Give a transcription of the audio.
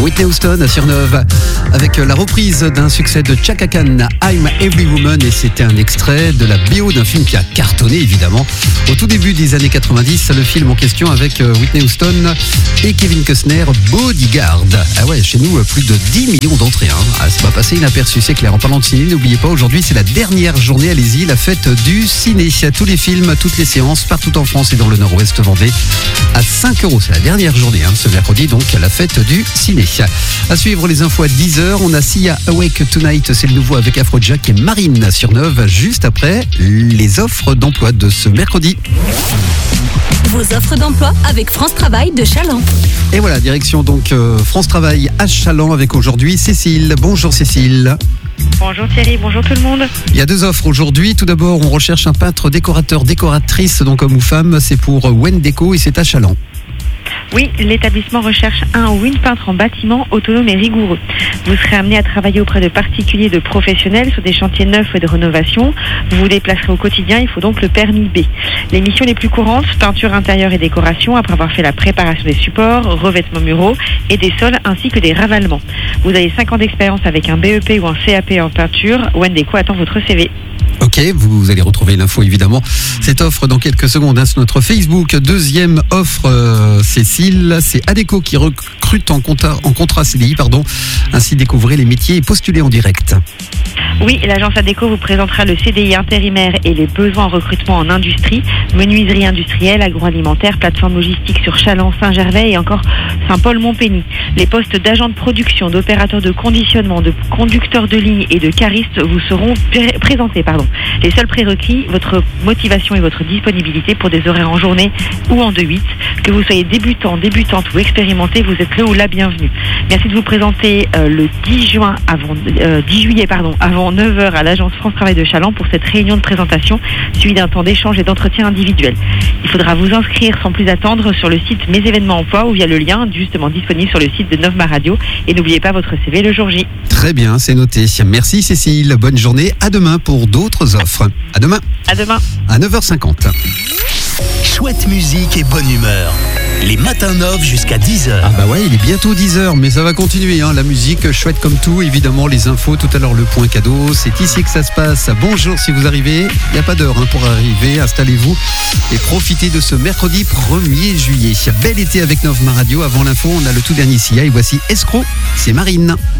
Whitney Houston à Surneuve avec la reprise d'un succès de Chaka Khan, I'm Every Woman, et c'était un extrait de la BO d'un film qui a cartonné évidemment au tout début des années 90, le film en question avec Whitney Houston et Kevin Costner, Bodyguard. Ah ouais, chez nous plus de 10 millions d'entrées, c'est pas passé inaperçu, c'est clair. En parlant de ciné, n'oubliez pas, aujourd'hui c'est la dernière journée, allez-y, la fête du ciné. Tous les films, toutes les séances, partout en France et dans le Nord-Ouest Vendée à 5€. C'est la dernière journée, ce mercredi, donc la fête du ciné. À suivre les infos à 10h, on a Sia Awake Tonight, c'est le nouveau avec Afrojack et Marine Surneuve, juste après les offres d'emploi de ce mercredi. Vos offres d'emploi avec France Travail de Chaland. Et voilà, direction donc France Travail à Chaland avec aujourd'hui Cécile. Bonjour Cécile. Bonjour Thierry, bonjour tout le monde. Il y a deux offres aujourd'hui. Tout d'abord, on recherche un peintre, décorateur, décoratrice, donc homme ou femme. C'est pour Wendeco et c'est à Chaland. Oui, l'établissement recherche un ou une peintre en bâtiment autonome et rigoureux. Vous serez amené à travailler auprès de particuliers et de professionnels sur des chantiers neufs et de rénovation. Vous vous déplacerez au quotidien, il faut donc le permis B. Les missions les plus courantes, peinture intérieure et décoration, après avoir fait la préparation des supports, revêtements muraux et des sols ainsi que des ravalements. Vous avez 5 ans d'expérience avec un BEP ou un CAP en peinture. Wendeco attend votre CV. Ok, vous allez retrouver l'info évidemment. Cette offre dans quelques secondes sur notre Facebook. Deuxième offre, Cécile, c'est Adéco qui recrute en contrat CDI, Ainsi découvrez les métiers et postulez en direct. Oui, l'agence Adéco vous présentera le CDI intérimaire et les besoins en recrutement en industrie, menuiserie industrielle, agroalimentaire, plateforme logistique sur Chaland, Saint-Gervais et encore Saint-Paul-Montpény. Les postes d'agent de production, d'opérateur de conditionnement, de conducteur de ligne et de cariste vous seront présentés. Les seuls prérequis, votre motivation et votre disponibilité pour des horaires en journée ou en 2-8. Que vous soyez débutant, débutante ou expérimenté, vous êtes le ou la bienvenue. Merci de vous présenter le 10 juillet avant 9h à l'agence France Travail de Chaland pour cette réunion de présentation suivie d'un temps d'échange et d'entretien individuel. Il faudra vous inscrire sans plus attendre sur le site Mes événements emploi ou via le lien justement disponible sur le site de Novma Radio, et n'oubliez pas votre CV le jour J. Très bien, c'est noté. Merci Cécile, bonne journée, à demain pour d'autres offres. À demain. À demain. À 9h50. Chouette musique et bonne humeur. Les matins Nov jusqu'à 10h. Ah bah ouais, il est bientôt 10h, mais ça va continuer, la musique chouette comme tout, évidemment les infos, tout à l'heure le point cadeau, c'est ici que ça se passe. Bonjour si vous arrivez, il n'y a pas d'heure pour arriver, installez-vous et profitez de ce mercredi 1er juillet. Bel été avec Novma Radio, avant l'info, on a le tout dernier SIA et voici Escroc, c'est Marine.